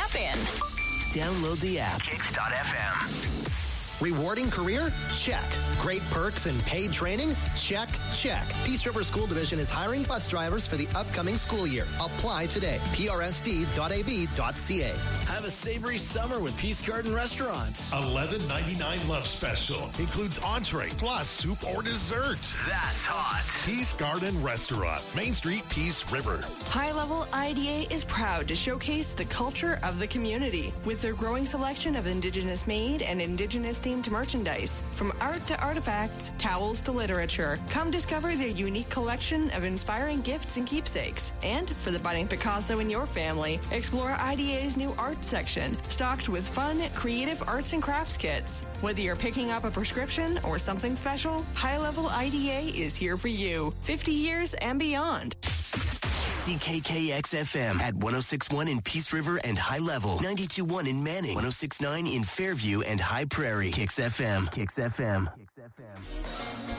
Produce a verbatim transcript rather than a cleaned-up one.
Tap in. Download the app. Kicks dot f m. Rewarding career? Check. Great perks and paid training? Check, check. Peace River School Division is hiring bus drivers for the upcoming school year. Apply today. p r s d dot a b dot c a. Have a savory summer with Peace Garden Restaurants. eleven ninety-nine Love Special. Includes entree plus soup or dessert. That's hot. Peace Garden Restaurant. Main Street, Peace River. High Level I D A is proud to showcase the culture of the community with their growing selection of Indigenous made and Indigenous themed merchandise. From art to artifacts, towels to literature, come discover their unique collection of inspiring gifts and keepsakes. And for the budding Picasso in your family, explore I D A's new art section, stocked with fun, creative arts and crafts kits. Whether you're picking up a prescription or something special, High Level I D A is here for you. fifty years and beyond. C K K X F M at one oh six point one in Peace River and High Level. ninety-two point one in Manning. one oh six point nine in Fairview and High Prairie. Kicks F M. Kicks F M. Kicks F M.